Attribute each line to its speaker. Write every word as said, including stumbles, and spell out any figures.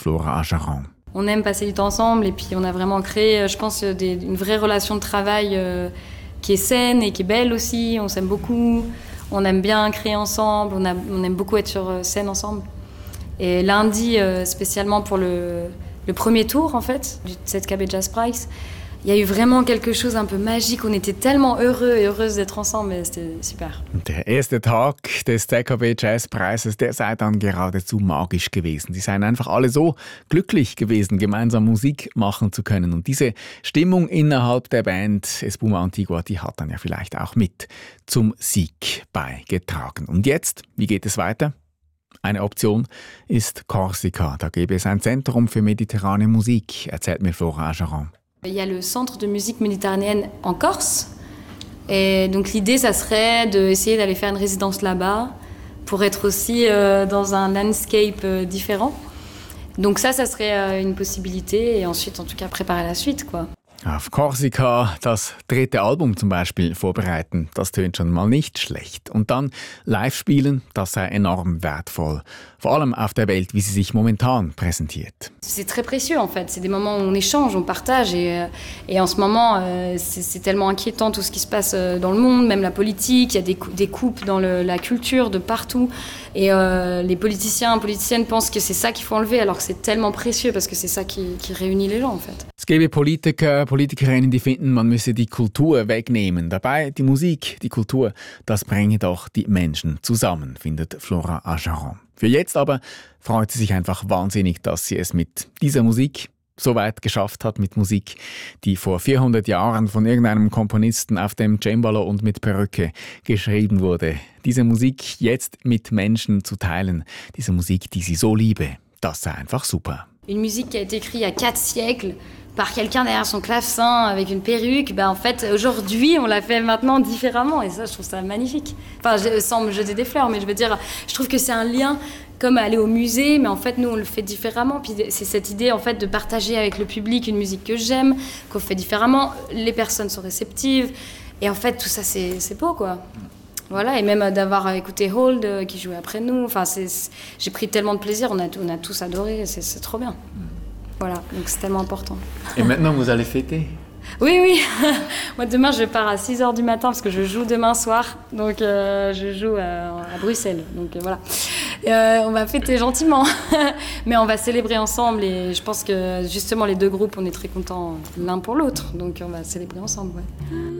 Speaker 1: Flora Ajaran.
Speaker 2: On aime passer du temps ensemble et puis on a vraiment créé, je pense, des, une vraie relation de travail euh, qui est saine et qui est belle aussi. On s'aime beaucoup, on aime bien créer ensemble, on, a, on aime beaucoup être sur scène ensemble. Et lundi, euh, spécialement pour le, le premier tour en fait, du Z K B Jazz Prize, il y a eu vraiment quelque chose un peu magique. On était tellement heureux et heureuses d'être ensemble, et c'était super.
Speaker 1: Der erste Tag des Z K B Jazzpreises, der sei dann geradezu magisch gewesen. Sie seien einfach alle so glücklich gewesen, gemeinsam Musik machen zu können. Und diese Stimmung innerhalb der Band Espuma Antigua, die hat dann ja vielleicht auch mit zum Sieg beigetragen. Und jetzt, wie geht es weiter? Eine Option ist Korsika. Da gäbe es ein Zentrum für mediterrane Musik, erzählt mir Flora Ajaran.
Speaker 2: Il y a le centre de musique méditerranéenne en Corse. Et donc l'idée, ça serait d'essayer d'aller faire une résidence là-bas pour être aussi euh, dans un landscape euh, différent. Donc ça, ça serait euh, une possibilité. Et ensuite, en tout cas, préparer la suite, quoi.
Speaker 1: Auf Korsika das dritte Album zum Beispiel vorbereiten, das tönt schon mal nicht schlecht. Und dann live spielen, das sei enorm wertvoll. Vor allem auf der Welt, wie sie sich momentan präsentiert.
Speaker 2: C'est très précieux en fait, c'est des moments où on échange, on partage et, et en ce moment euh, c'est, c'est tellement inquiétant tout ce qui se passe dans le monde, même la politique, il y a des, des coupes dans le, la culture de partout et euh, les politiciens, politiciennes pensent que c'est ça qu'il faut enlever alors que c'est tellement précieux parce que c'est ça qui, qui réunit les gens en fait.
Speaker 1: Es gäbe Politiker, Politikerinnen, die finden, man müsse die Kultur wegnehmen. Dabei die Musik, die Kultur, das bringe doch die Menschen zusammen, findet Flora Ajaran. Für jetzt aber freut sie sich einfach wahnsinnig, dass sie es mit dieser Musik so weit geschafft hat, mit Musik, die vor vierhundert Jahren von irgendeinem Komponisten auf dem Cembalo und mit Perücke geschrieben wurde. Diese Musik jetzt mit Menschen zu teilen, diese Musik, die sie so liebe, das sei einfach super.
Speaker 2: Une musique qui a été écrite il y a quatre siècles par quelqu'un derrière son clavecin avec une perruque, ben en fait aujourd'hui on l'a fait maintenant différemment et ça je trouve ça magnifique. Enfin je, sans me jeter des fleurs mais je veux dire je trouve que c'est un lien comme aller au musée mais en fait nous on le fait différemment puis c'est cette idée en fait de partager avec le public une musique que j'aime, qu'on fait différemment, les personnes sont réceptives et en fait tout ça c'est, c'est beau quoi. Voilà, et même d'avoir écouté Hold euh, qui jouait après nous, enfin c'est, c'est, j'ai pris tellement de plaisir, on a, on a tous adoré, c'est, c'est trop bien. Voilà, donc c'est tellement important.
Speaker 1: Et maintenant, vous allez fêter?
Speaker 2: Oui, oui. Moi, demain, je pars à six heures du matin parce que je joue demain soir. Donc, euh, je joue à, à Bruxelles. Donc, euh, voilà. Euh, on va fêter gentiment. Mais on va célébrer ensemble. Et je pense que, justement, les deux groupes, on est très contents l'un pour l'autre. Donc, on va célébrer ensemble, ouais.